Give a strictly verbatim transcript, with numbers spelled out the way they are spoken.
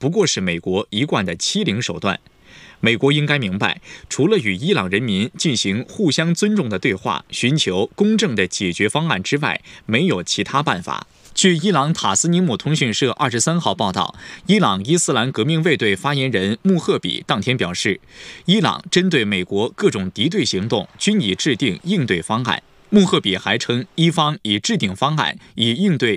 不过是美国一贯的欺凌手段。美国应该明白，除了与伊朗人民进行互相尊重的对话，寻求公正的解决方案之外，没有其他办法。据伊朗塔斯尼姆通讯社二十三号报道，伊朗伊斯兰革命卫队发言人穆赫比当天表示，伊朗针对美国各种敌对行动均已制定应对方案。穆赫比还称，伊方已制定方案，以应对